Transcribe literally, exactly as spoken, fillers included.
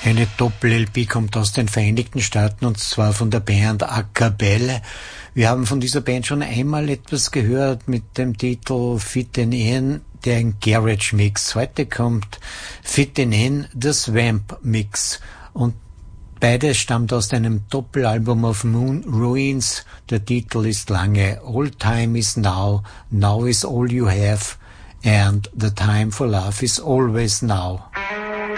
Eine Doppel-L P kommt aus den Vereinigten Staaten und zwar von der Band A Capella. Wir haben von dieser Band schon einmal etwas gehört mit dem Titel Fitting In, der ein Garage-Mix. Heute kommt Fitting In, the Swamp Mix. Und beides stammt aus einem Doppelalbum of Moon Ruins. Der Titel ist lange All Time is Now, Now is All You Have and The Time for Love is Always Now.